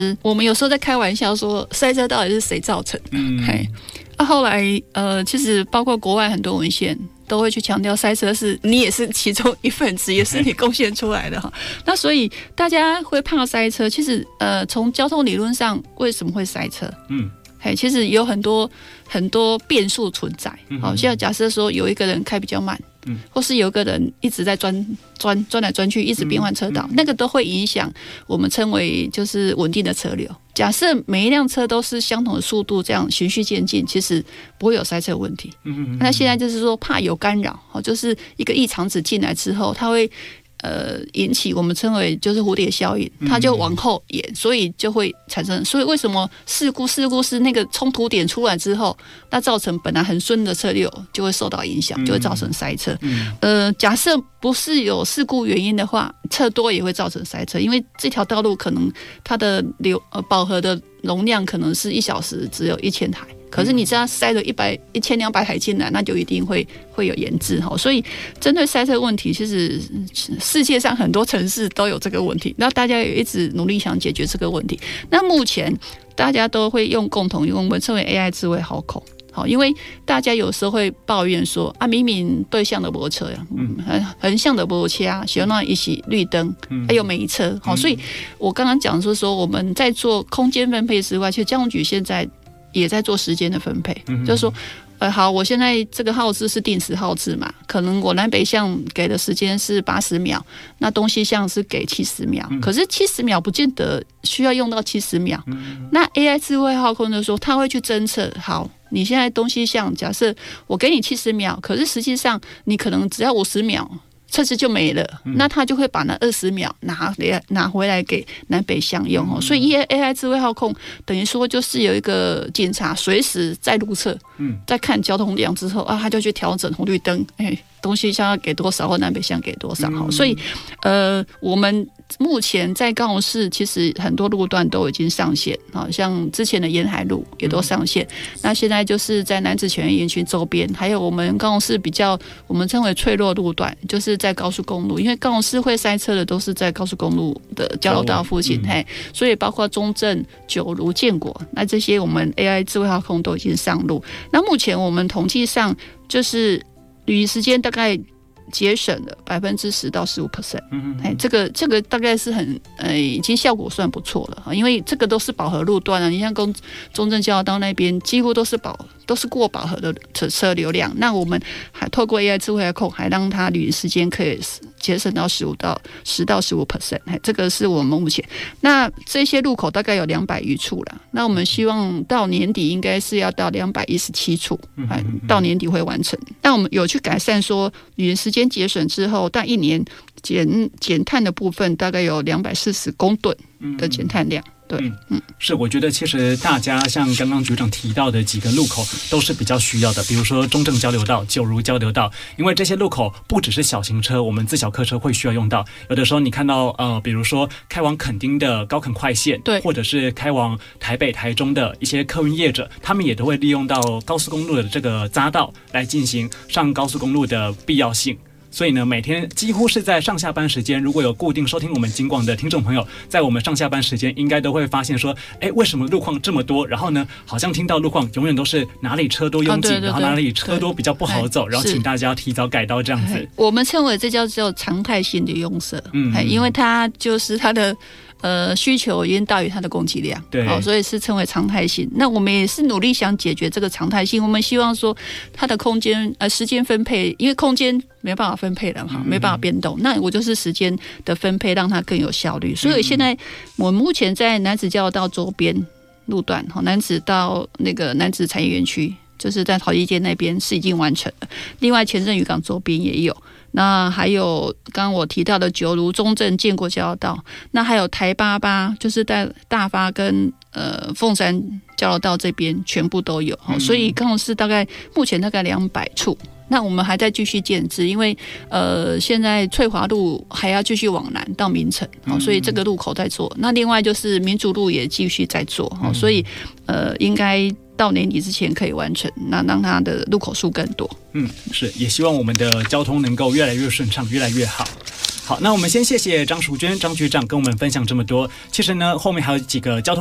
我们有时候在开玩笑说塞车到底是谁造成的？后来其实包括国外很多文献都会去强调塞车是你也是其中一份子，也是你贡献出来的哈。那所以大家会怕塞车，其实从交通理论上为什么会塞车？其实有很多变数存在。好，现在假设说有一个人开比较慢，或是有一个人一直在钻来钻去，一直变换车道，那个都会影响我们称为就是稳定的车流。假设每一辆车都是相同的速度，这样循序渐进，其实不会有塞车问题。那现在就是说怕有干扰，就是一个异常值进来之后，它会引起我们称为就是蝴蝶效应，它就往后延，所以就会产生。所以为什么事故是那个冲突点出来之后，那造成本来很顺的车流就会受到影响，就会造成塞车。假设不是有事故原因的话，车多也会造成塞车，因为这条道路可能它的饱和的容量可能是1小时只有1000台。可是你只要塞了1200台进来，那就一定会有延滞。所以针对塞车问题，其实世界上很多城市都有这个问题，那大家也一直努力想解决这个问题。那目前大家都会共同用我们称为 AI 智慧号控。好，因为大家有时候会抱怨说明明对向的没车呀，横向的没车，喜欢那一起绿灯，还有没车。好，所以我刚刚讲说我们在做空间分配之外，其实交通局现在也在做时间的分配，就是说，好，我现在这个号志是定时号志嘛，可能我南北向给的时间是80秒，那东西向是给70秒，可是70秒不见得需要用到70秒。那 AI 智慧号控就说，它会去侦测，好，你现在东西向假设我给你70秒，可是实际上你可能只要50秒。车子就没了，那他就会把那20秒拿回来给南北向用。所以 AI 智慧号控等于说就是有一个警察随时在路侧，在看交通量之后他就去调整红绿灯，东西向要给多少或南北向给多少。所以我们目前在高雄市其实很多路段都已经上线，像之前的沿海路也都上线。那现在就是在南子泉园区周边，还有我们高雄市比较我们称为脆弱路段，就是在高速公路，因为高雄市会塞车的都是在高速公路的交流道附近，所以包括中正、九如、建国，那这些我们 AI 智慧号控都已经上路。那目前我们统计上就是旅行时间大概节省了10%到15%，这个大概是已经效果算不错了，因为这个都是饱和路段你像中正交流道那边几乎都是过饱和的车流量，那我们还透过 AI 智慧号控，还让它旅行时间可以节省到10到15%，这个是我们目前。那这些路口大概有200余处了，那我们希望到年底应该是要到217处，到年底会完成。那我们有去改善说旅行时间节省之后，但一年减碳的部分大概有240公吨的减碳量。 是，我觉得其实大家像刚刚局长提到的几个路口都是比较需要的，比如说中正交流道、九如交流道，因为这些路口不只是小型车，我们自小客车会需要用到。有的时候你看到比如说开往垦丁的高垦快线，对，或者是开往台北、台中的一些客运业者，他们也都会利用到高速公路的这个匝道来进行上高速公路的必要性。所以呢，每天几乎是在上下班时间，如果有固定收听我们警广的听众朋友，在我们上下班时间应该都会发现说，为什么路况这么多？然后呢，好像听到路况永远都是哪里车多拥挤，然后哪里车多比较不好走，然后请大家提早改道这样子。 我们称为这叫做常态性的拥塞，因为它就是它的需求已经大于它的供给量，对，所以是称为常态性。那我们也是努力想解决这个常态性，我们希望说它的空间时间分配，因为空间没办法分配了没办法变动，那我就是时间的分配让它更有效率。所以现在我目前在南子交流道周边路段，南子到那个南子产业园区，就是在陶艺街那边是已经完成了。另外前镇渔港周边也有。那还有刚刚我提到的九如、中正、建国交流道，那还有台88，就是在大发跟凤山交流道这边全部都有，所以高雄市目前大概200处。那我们还在继续建制，因为现在翠华路还要继续往南到民城，所以这个路口在做。那另外就是民族路也继续在做，所以应该到年底之前可以完成，那让它的路口数更多。 是，也希望我们的交通能够越来越顺畅，越来越好。 好，那我们先谢谢张淑娟张局长跟我们分享这么多。其实呢，后面还有几个交通